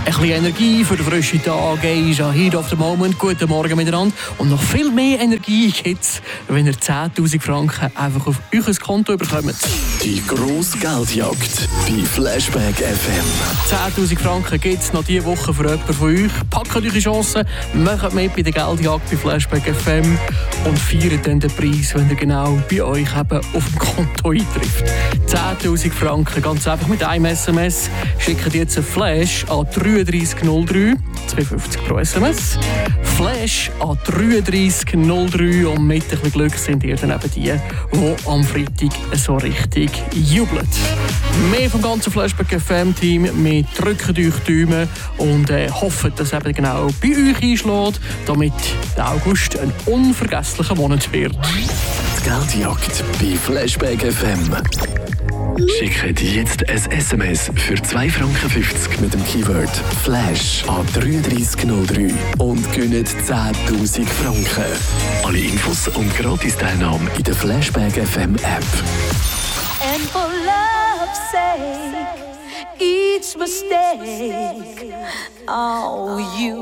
Ein bisschen Energie für den frischen Tag ist ja Heat of the Moment. Guten Morgen miteinander. Und noch viel mehr Energie gibt es, wenn ihr 10'000 Franken einfach auf euer Konto bekommt. Die grosse Geldjagd bei Flashback FM. 10'000 Franken gibt es noch diese Woche für jemanden von euch. Packt eure Chancen, macht mit bei der Geldjagd bei Flashback FM und feiert dann den Preis, wenn er genau bei euch eben auf dem Konto eintrifft. 10'000 Franken, ganz einfach mit einem SMS. Schickt jetzt einen Flash an 3303, 2,50 pro SMS. Flash an 3303 und mit ein bisschen Glück sind ihr dann eben die am Freitag so richtig jubeln. Mehr vom ganzen Flashback FM-Team. Wir drücken euch die Daumen und hoffen, dass es eben genau bei euch einschlägt, damit der August ein unvergesslicher Monat wird. Die Geldjagd bei Flashback FM. Schickt jetzt ein SMS für 2,50 Franken mit dem Keyword Flash an 3303 und gönnt 10'000 Franken. Alle Infos und Gratis-Teilnahme in der Flashback FM App. And for love's sake, each mistake, oh, you